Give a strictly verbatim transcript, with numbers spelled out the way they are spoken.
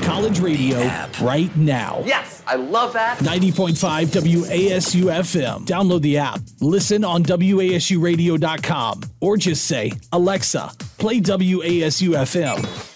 college radio right now. Yes, I love that. ninety point five W A S U F M. Download the app. Listen on W A S U radio dot com or just say, Alexa, play W A S U F M.